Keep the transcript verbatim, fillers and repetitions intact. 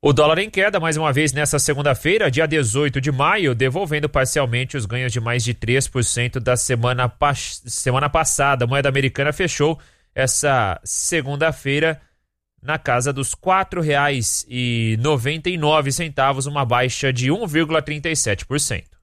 O dólar em queda mais uma vez nesta segunda-feira, dia dezoito de maio, devolvendo parcialmente os ganhos de mais de três por cento da semana, pa- semana passada. A moeda americana fechou essa segunda-feira na casa dos quatro reais e noventa e nove centavos, uma baixa de um vírgula trinta e sete por cento.